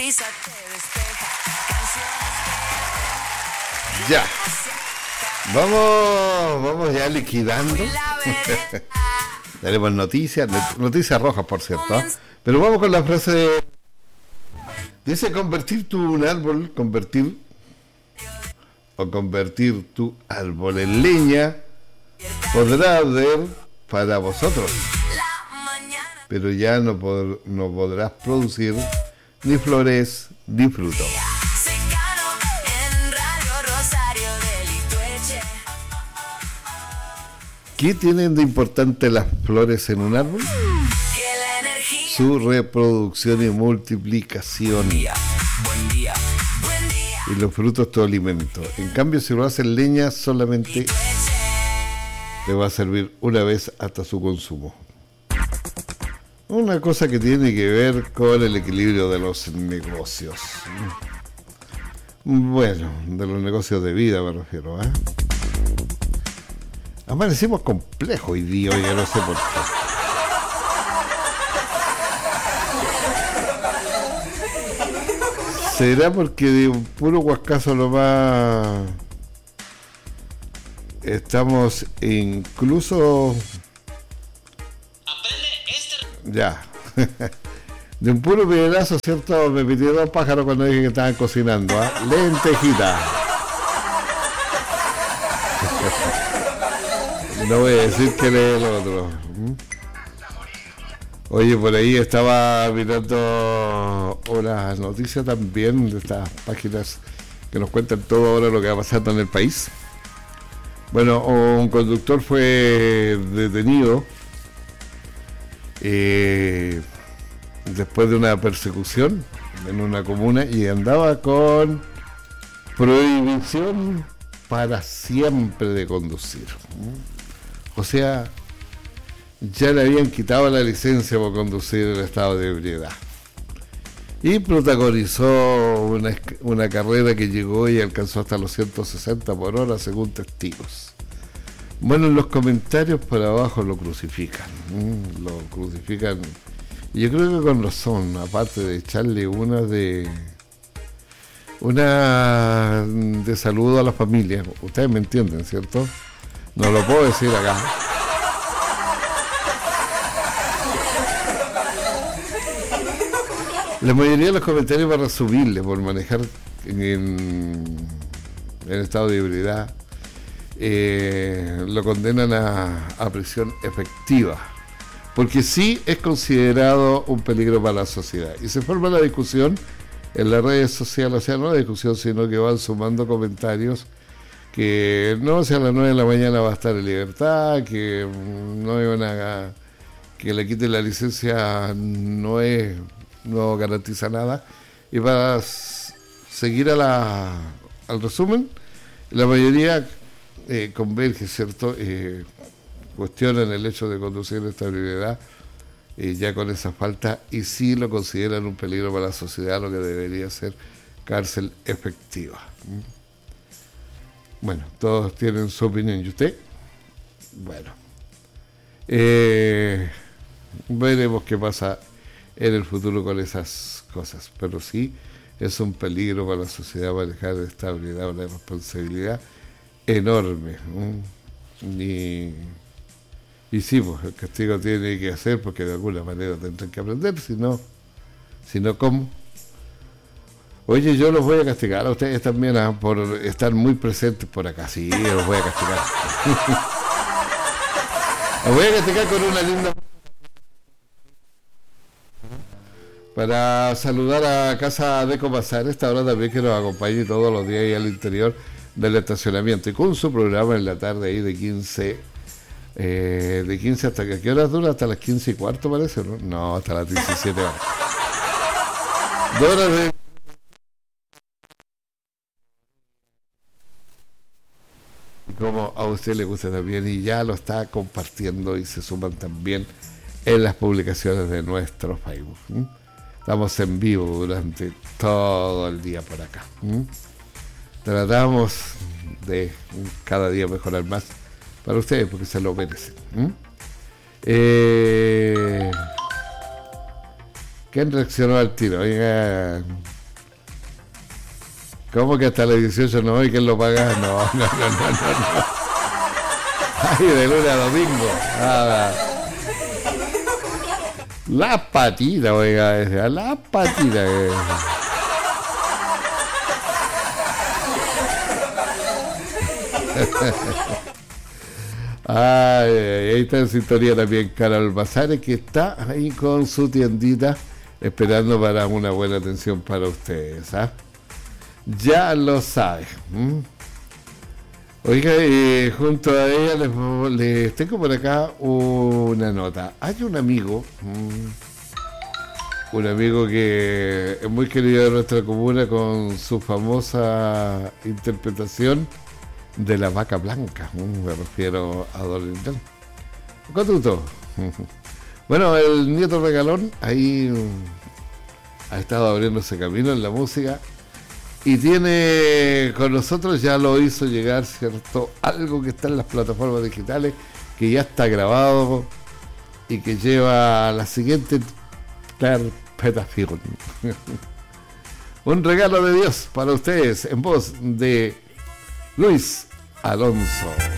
risa te despeja. Canciones Ya. Vamos ya liquidando. Tenemos noticias rojas, por cierto. ¿Eh? Pero vamos con la frase de... Dice convertir un árbol, convertir tu árbol en leña podrá haber para vosotros, pero ya no podrás producir ni flores ni fruto. ¿Qué tienen de importante las flores en un árbol? Su reproducción y multiplicación. Y los frutos tu alimento. En cambio, si lo hacen leña, solamente le va a servir una vez hasta su consumo. Una cosa que tiene que ver con el equilibrio de los negocios. Bueno, de los negocios de vida me refiero, ¿eh? Amanecimos complejo hoy día, ya no sé por qué. ¿Será porque de un puro guascazo nomás estamos incluso... Ya. De un puro piedrazo, ¿cierto? Me pidieron 2 pájaros cuando dije que estaban cocinando, ¿eh? Lentejita. No voy a decir que lee el otro. Oye, por ahí estaba mirando una noticia también de estas páginas que nos cuentan todo ahora lo que va pasando en el país. Bueno, un conductor fue detenido después de una persecución en una comuna y andaba con prohibición para siempre de conducir. O sea, ya le habían quitado la licencia por conducir en estado de ebriedad. Y protagonizó una carrera que llegó y alcanzó hasta los 160 por hora según testigos. Bueno, en los comentarios por abajo lo crucifican. Y yo creo que con razón, aparte de echarle una de saludo a la familia. Ustedes me entienden, ¿cierto? No lo puedo decir acá. La mayoría de los comentarios para subirle por manejar en estado de ebriedad lo condenan a prisión efectiva, porque sí es considerado un peligro para la sociedad. Y se forma la discusión en las redes sociales, o sea, no la discusión, sino que van sumando comentarios que no, si a las 9 de la mañana va a estar en libertad, que que le quiten la licencia no garantiza nada. Y para seguir al resumen, la mayoría converge, ¿cierto? Cuestionan el hecho de conducir en esta ebriedad ya con esa falta, y sí lo consideran un peligro para la sociedad, lo que debería ser cárcel efectiva. Bueno, todos tienen su opinión. ¿Y usted? Bueno, veremos qué pasa en el futuro con esas cosas, pero sí es un peligro para la sociedad manejar esta habilidad, una responsabilidad enorme. Y sí, pues el castigo tiene que hacer, porque de alguna manera tendrán que aprender, si no, ¿cómo? Oye, yo los voy a castigar a ustedes también por estar muy presentes por acá. Sí, los voy a castigar. Los voy a castigar con una linda... Para saludar a Casa de Comazar, esta hora también que nos acompañe todos los días ahí al interior del estacionamiento, y con su programa en la tarde ahí de 15 hasta ¿qué horas dura? Hasta las 15:15 parece, ¿no? No, hasta las 17 horas. 2 horas de... Como a usted le gusta también, y ya lo está compartiendo, y se suman también en las publicaciones de nuestro Facebook. Estamos en vivo durante todo el día por acá. Tratamos de cada día mejorar más para ustedes, porque se lo merecen. ¿Quién reaccionó al tiro? Oiga, ¿Cómo que hasta las 18 no? ¿Y quién lo paga? No. Ay, de lunes a domingo. Nada. Las patitas, oiga, decía, las patitas. Ay, ahí está en sintonía también Carol Bazares, que está ahí con su tiendita esperando para una buena atención para ustedes, ¿ah? Ya lo sabe. Oiga, junto a ella les tengo por acá una nota. Hay un amigo que es muy querido de nuestra comuna con su famosa interpretación de la vaca blanca. Me refiero a Don Lindell. Cotuto. Bueno, el nieto regalón ahí ha estado abriéndose camino en la música y tiene con nosotros, ya lo hizo llegar, ¿cierto? Algo que está en las plataformas digitales, que ya está grabado y que lleva la siguiente interpretación. Un regalo de Dios para ustedes en voz de Luis Alonso.